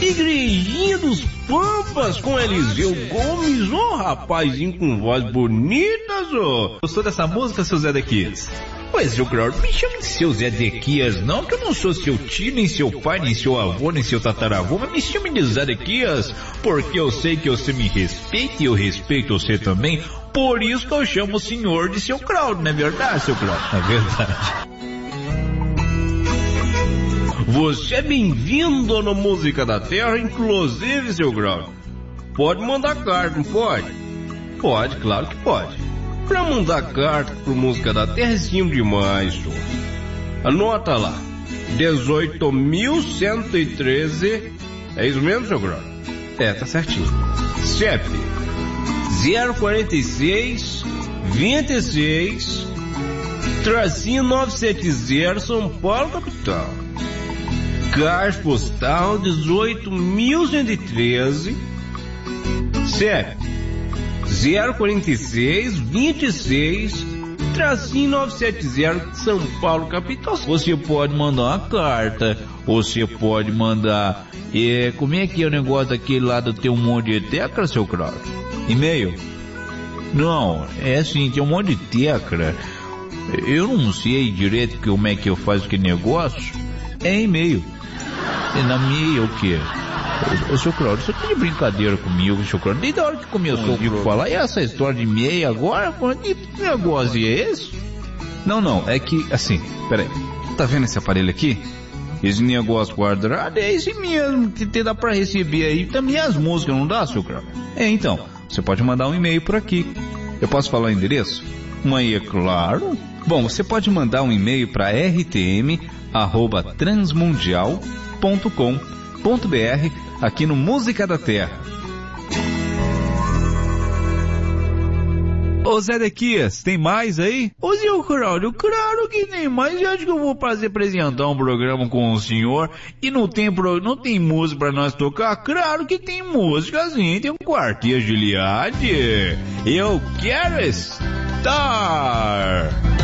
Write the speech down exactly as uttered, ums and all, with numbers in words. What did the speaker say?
Igrejinha dos Pampas com Eliseu Gomes, ô oh, rapazinho com voz bonita, Zô. Gostou dessa música, seu Zé Dequias? Pois, seu Claudio, me chame de seu Zé Dequias não, que eu não sou seu tio, nem seu pai, nem seu avô, nem seu tataravô, mas me chame de Zé Dequias, porque eu sei que você me respeita e eu respeito você também, por isso que eu chamo o senhor de seu Claudio, não é verdade, seu Claudio? É verdade. Você é bem-vindo no Música da Terra, inclusive, seu Grau. Pode mandar carta, não pode? Pode, claro que pode. Pra mandar carta pro Música da Terra é simples demais, senhor. Anota lá. dezoito mil cento e treze. É isso mesmo, seu Grau? É, tá certinho. C E P zero quarenta e seis vinte e seis tracinho novecentos e setenta, São Paulo, capital. Caixa postal dezoito mil cento e treze, C E P zero quarenta e seis vinte e seis tracinho novecentos e setenta, São Paulo, capital. Você pode mandar uma carta, você pode mandar, é, como é que é o negócio daquele lá do teu monte de tecla, seu Claudio? E-mail? Não, é assim, tem um monte de tecla. Eu não sei direito como é que eu faço aquele negócio. É e-mail. E na minha o quê? Ô, seu Claudio, você tá de brincadeira comigo, seu Claudio? Desde a hora que começou a falar, e essa história de e-mail agora? Que negócio é esse? Não, não, é que, assim, peraí. Tá vendo esse aparelho aqui? Esse negócio guardado é esse mesmo, que te dá pra receber aí também as músicas, não dá, seu Claudio? É, então, você pode mandar um e-mail por aqui. Eu posso falar o endereço? Mas é claro. Bom, você pode mandar um e-mail para r t m arroba transmundial ponto com ponto b r aqui no Música da Terra. Ô Zé Dequias, tem mais aí? Ô seu Claudio, claro que tem mais. Eu acho que eu vou fazer apresentar um programa com o senhor e não tem, pro, não tem música pra nós tocar? Claro que tem música sim, tem um quarteto de Liade. Eu quero estar...